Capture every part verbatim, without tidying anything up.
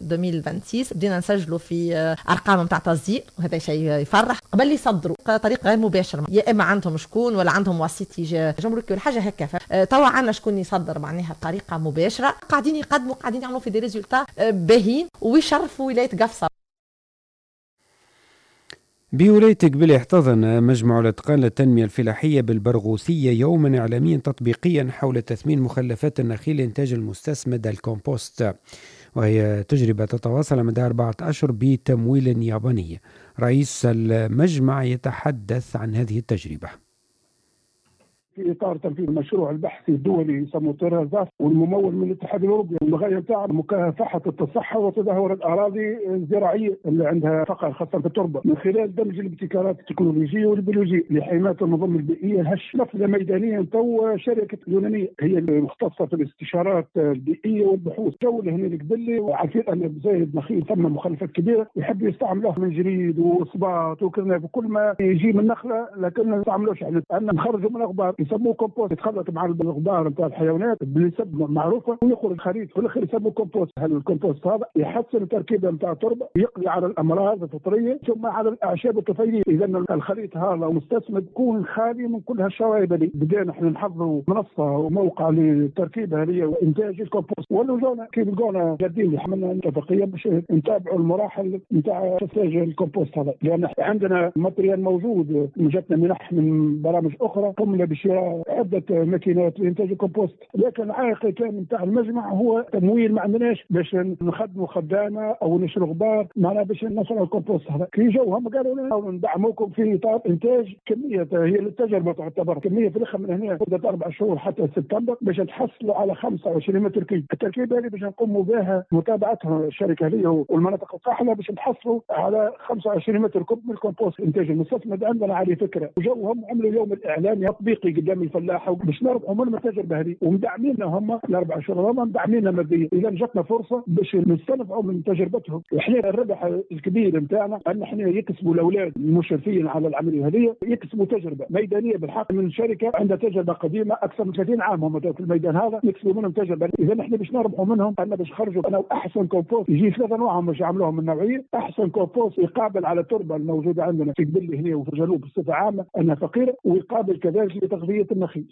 ألفين وستة بدينا نسجلوا في أرقام متاع تصدير، وهذا شيء يفرح. قبل يصدروا طريقة غير مباشرة، يا إما عندهم شكون ولا عندهم وسيط جمركي ولا حاجة هكا. توا عندنا شكون يصدر معناها بطريقة مباشرة، قاعدين يقدموا قاعدين يعملوا في دي ريزولتا باهين ويشرفوا ولاية قفصة. بولاية قبلي احتضن مجمع الاتقان للتنمية الفلاحية بالبرغوثية يوما إعلاميا تطبيقيا حول تثمين مخلفات النخيل لإنتاج المستسمد الكومبوست، وهي تجربة تتواصل مدى أربعة أشهر بتمويل ياباني. رئيس المجمع يتحدث عن هذه التجربة. في اطار تنفيذ المشروع البحثي الدولي يسموه تيرازاف، والممول من الاتحاد الاوروبي، الغايه بتاعه مكافحه التصحر وتدهور الاراضي الزراعيه اللي عندها فقر خاصه في التربه، من خلال دمج الابتكارات التكنولوجيه والبيولوجيه لحمايه النظم البيئيه هش. نفذ ميدانيا تو شركه اليونانيه هي المختصه في الاستشارات البيئيه والبحوث. جوله هنا قبلي وعارفين ان بزايد نخيل ثم مخلفات كبيره يحب يستعملوها من جريد وصباط وكذا، وكل ما يجي من نخله لكن ما نستعملوش يعني ان نخرجوا من الاغبار يسموه كومبوست، يتخلط مع الغبار نتاع الحيوانات بنسب معروفه ويخرج خريط في الاخر يسموه كومبوست. هل الكومبوست هذا يحسن التركيبه نتاع التربه، يقضي على الامراض الفطريه ثم على الاعشاب الطفيليه. اذا الخليط هذا مستسمد يكون خالي من كل هالشوائب اللي بدينا احنا نحضروا منصه وموقع للتركيبه هذه وانتاج الكومبوست، ولونا كيف لقونا جادين عملنا اتفاقيه باش نتابعوا المراحل نتاع انتاج الكومبوست هذا، لان عندنا ماتريال موجود جاتنا منح من برامج اخرى قمنا بشراء عدة ماكينات لإنتاج الكومبوست، لكن العائق كان نتاع المجمع هو تمويل. ما عندناش باش نخدموا خدامة أو نشروا غبار معنا باش نصنعوا الكومبوست هذا. كي جو هم قالوا لنا ندعموكم في إطار إنتاج كمية، هي التجربة تعتبر كمية في الآخر من هنا مدة أربع شهور حتى سبتمبر باش تحصلوا على خمسة وعشرين متر كيب. التركيبة هذه باش نقوموا بها متابعتها الشركة هذه والمناطق القاحلة باش نحصلوا على خمسة وعشرين متر كوب من الكومبوست. إنتاج المستثمر عندنا عليه فكرة، وجوهم عملوا يوم الإعلامي تطبيقي قدام الفلاح باش نربحوا من التجربه هذه ومدعمينا هم الاربع شهور هم مدعمينا ماديا. اذا جاتنا فرصه باش نستنفعوا من تجربتهم. احنا الربح الكبير نتاعنا ان احنا يكسبوا الاولاد المشرفين على العمليه هذه يكسبوا تجربه ميدانيه بالحق من شركه عندها تجربه قديمه اكثر من ثلاثين عام هم في الميدان هذا يكسبوا منهم تجربه. اذا احنا باش نربحوا منهم ان باش نخرجوا انا واحسن كومبوست يجي ثلاثه انواع باش يعملوهم من نوعيه. احسن كومبوست يقابل على التربه الموجوده عندنا في قبلي هنا وفي الجنوب بصفه عامه انها فقيره، ويقابل كذلك لتغذيه النخيل.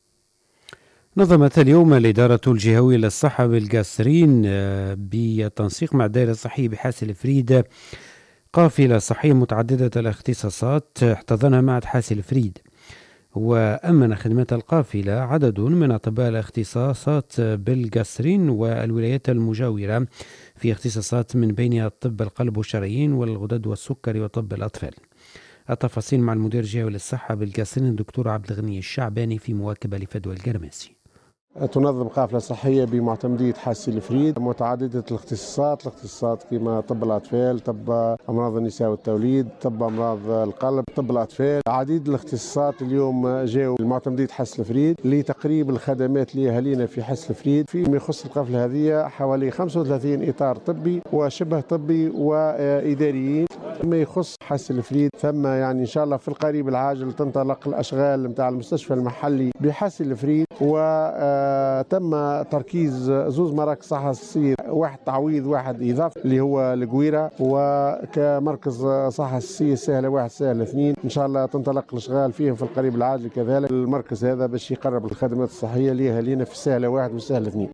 نظمت اليوم الإدارة الجهوية للصحة بالقاسرين بالتنسيق مع الدائرة الصحية بحاسل فريد قافلة صحية متعددة الاختصاصات احتضنها معهد حاسل فريد، وأمن خدمات القافلة عدد من أطباء الاختصاصات بالقاسرين والولايات المجاورة في اختصاصات من بينها طب القلب والشرايين والغدد والسكري وطب الأطفال. التفاصيل مع المدير الجهوي للصحة بالقاسرين الدكتور عبد الغني الشعباني في مواكبة لفدوى القرماسي. تنظم قافلة صحية بمعتمدية حاسل فريد متعددة الاختصاصات، الاختصاصات كما طب الأطفال، طب أمراض النساء والتوليد، طب أمراض القلب، طب الأطفال، عديد الاختصاصات اليوم جاءوا المعتمدية حاسل فريد لتقريب الخدمات لأهالينا في حاسل فريد. فيما يخص القافلة هذه حوالي خمسة وثلاثين إطار طبي وشبه طبي وإداريين. فيما يخص حاسل فريد ثم يعني إن شاء الله في القريب العاجل تنطلق الأشغال نتاع المستشفى المحلي بحاسل فريد، و تم تركيز زوز مراكز صحة أساسية، واحد تعويض واحد إضافي اللي هو القويرة، وكمركز صحة أساسية السهلة واحد سهلة اثنين. إن شاء الله تنطلق الأشغال فيهم في القريب العاجل كذلك. المركز هذا باش يقرب الخدمات الصحية لأهالينا في السهلة واحد والسهلة اثنين.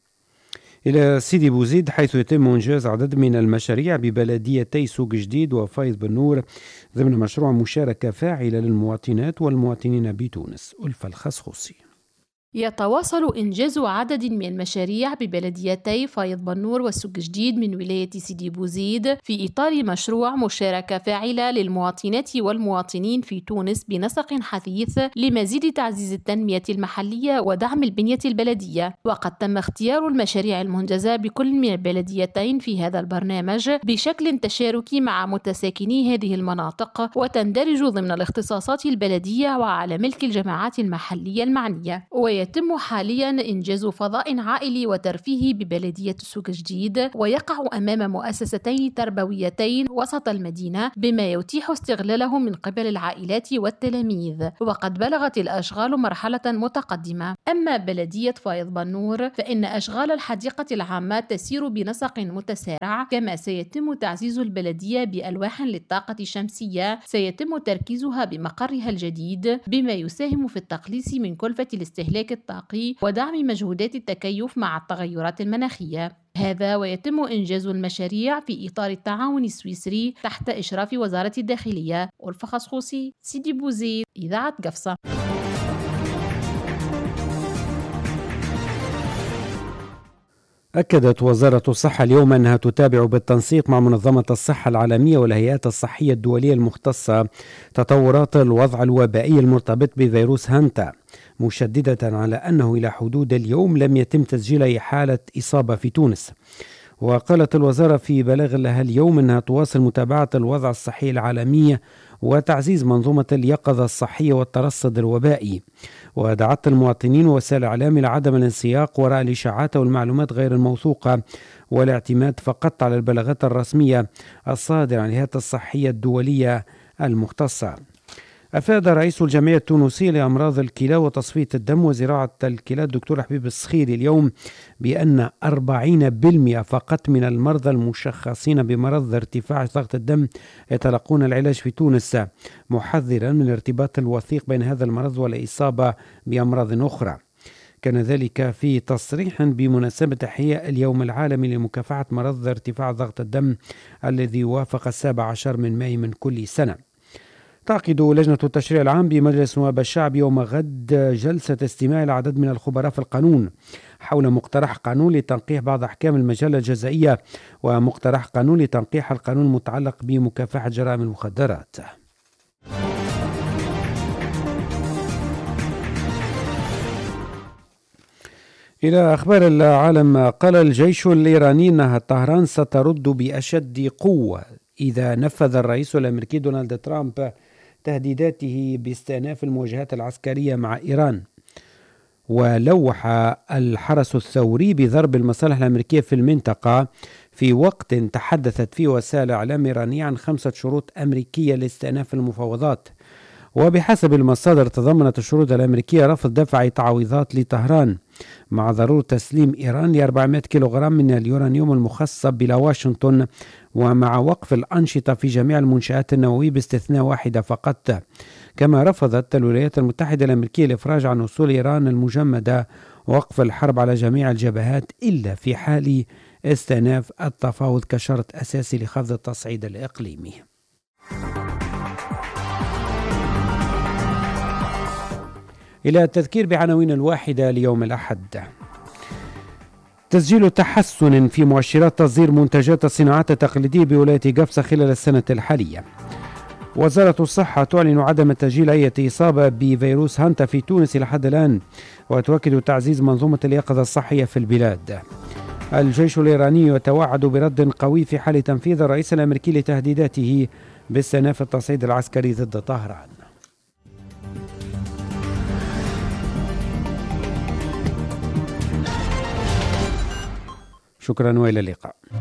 إلى سيدي بوزيد حيث يتم إنجاز عدد من المشاريع ببلديتي سوق جديد وفايض بنور ضمن مشروع مشاركة فاعلة للمواطنات والمواطنين بتونس. ألفة الخصخوصي. يتواصل إنجاز عدد من المشاريع ببلديتي فايض بنور والسوق جديد من ولاية سيدي بوزيد في إطار مشروع مشاركة فاعلة للمواطنات والمواطنين في تونس بنسق حثيث لمزيد تعزيز التنمية المحلية ودعم البنية البلدية. وقد تم اختيار المشاريع المنجزة بكل من البلديتين في هذا البرنامج بشكل تشاركي مع متساكني هذه المناطق، وتندرج ضمن الاختصاصات البلدية وعلى ملك الجماعات المحلية المعنية. ويتم حاليا إنجاز فضاء عائلي وترفيهي ببلدية سوق جديد، ويقع أمام مؤسستين تربويتين وسط المدينة بما يتيح استغلاله من قبل العائلات والتلاميذ، وقد بلغت الأشغال مرحلة متقدمة. أما بلدية فايض بنور فإن أشغال الحديقة العامة تسير بنسق متسارع، كما سيتم تعزيز البلدية بألواح للطاقة الشمسية سيتم تركيزها بمقرها الجديد، بما يساهم في التقليص من كلفة الاستهلاك الطاقي ودعم مجهودات التكيف مع التغيرات المناخية. هذا ويتم إنجاز المشاريع في إطار التعاون السويسري تحت إشراف وزارة الداخلية. ألفة خصخوصي، سيدي بوزيد، إذاعة قفصة. أكدت وزارة الصحة اليوم أنها تتابع بالتنسيق مع منظمة الصحة العالمية والهيئات الصحية الدولية المختصة تطورات الوضع الوبائي المرتبط بفيروس هانتا، مشددة على أنه إلى حدود اليوم لم يتم تسجيل أي حالة إصابة في تونس. وقالت الوزارة في بلاغ لها اليوم أنها تواصل متابعة الوضع الصحي العالمي وتعزيز منظومة اليقظة الصحية والترصد الوبائي، ودعت المواطنين ووسائل الإعلام إلى عدم الانسياق وراء الإشاعات والمعلومات غير الموثوقة والاعتماد فقط على البلاغات الرسمية الصادرة عن الهيئات الصحية الدولية المختصة. أفاد رئيس الجمعية التونسية لأمراض الكلى وتصفية الدم وزراعة الكلى الدكتور حبيب الصخيري اليوم بأن أربعين بالمئة فقط من المرضى المشخصين بمرض ارتفاع ضغط الدم يتلقون العلاج في تونس، محذرا من الارتباط الوثيق بين هذا المرض والإصابة بأمراض أخرى. كان ذلك في تصريح بمناسبة إحياء اليوم العالمي لمكافحة مرض ارتفاع ضغط الدم الذي يوافق السابع عشر من ماي من كل سنة. تعقد لجنة التشريع العام بمجلس نواب الشعب يوم غد جلسة استماع لعدد من الخبراء في القانون حول مقترح قانون لتنقيح بعض أحكام المجلة الجزائية ومقترح قانون لتنقيح القانون المتعلق بمكافحة جرائم المخدرات. إلى أخبار العالم، قال الجيش الإيراني أن طهران سترد بأشد قوة إذا نفذ الرئيس الأمريكي دونالد ترامب تهديداته باستئناف المواجهات العسكرية مع إيران. ولوح الحرس الثوري بضرب المصالح الأمريكية في المنطقة في وقت تحدثت فيه وسائل إعلام إيرانية عن خمسة شروط أمريكية لاستئناف المفاوضات. وبحسب المصادر تضمنت الشروط الأمريكية رفض دفع تعويضات لطهران مع ضرورة تسليم إيران ل أربعمائة كيلوغرام من اليورانيوم المخصب بلا واشنطن، ومع وقف الأنشطة في جميع المنشآت النووية باستثناء واحدة فقط. كما رفضت الولايات المتحدة الأمريكية الإفراج عن وصول إيران المجمدة ووقف الحرب على جميع الجبهات إلا في حال استئناف التفاوض كشرط أساسي لخفض التصعيد الإقليمي. إلى التذكير بعناوين الواحدة ليوم الأحد: تسجيل تحسن في مؤشرات تصدير منتجات الصناعات التقليدية بولاية قفصة خلال السنة الحالية. وزارة الصحة تعلن عدم تسجيل أي إصابة بفيروس هانتا في تونس إلى حد الآن، وتؤكد تعزيز منظومة اليقظة الصحية في البلاد. الجيش الإيراني يتوعد برد قوي في حال تنفيذ الرئيس الأمريكي لتهديداته باستئناف التصعيد العسكري ضد طهران. شكرا وإلى اللقاء.